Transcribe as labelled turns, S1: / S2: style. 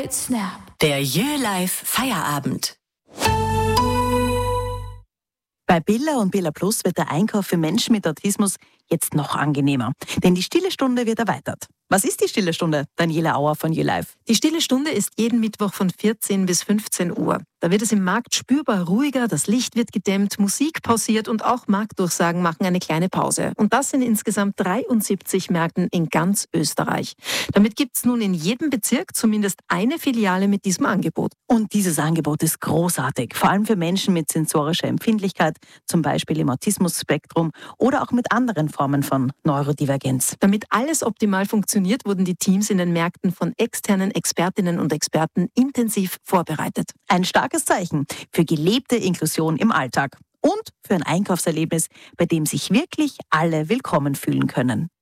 S1: Snap.
S2: Der YöLife Feierabend.
S3: Bei Billa und Billa Plus wird der Einkauf für Menschen mit Autismus jetzt noch angenehmer. Denn die Stille Stunde wird erweitert. Was ist die Stille Stunde? Daniela Auer von YöLife.
S4: Die Stille Stunde ist jeden Mittwoch von 14 bis 15 Uhr. Da wird es im Markt spürbar ruhiger, das Licht wird gedämmt, Musik pausiert und auch Marktdurchsagen machen eine kleine Pause. Und das in insgesamt 73 Märkten in ganz Österreich. Damit gibt es nun in jedem Bezirk zumindest eine Filiale mit diesem Angebot.
S3: Und dieses Angebot ist großartig, vor allem für Menschen mit sensorischer Empfindlichkeit, zum Beispiel im Autismus-Spektrum oder auch mit anderen Formen von Neurodivergenz.
S4: Damit alles optimal funktioniert, wurden die Teams in den Märkten von externen Expertinnen und Experten intensiv vorbereitet.
S3: Ein starkes Zeichen für gelebte Inklusion im Alltag und für ein Einkaufserlebnis, bei dem sich wirklich alle willkommen fühlen können.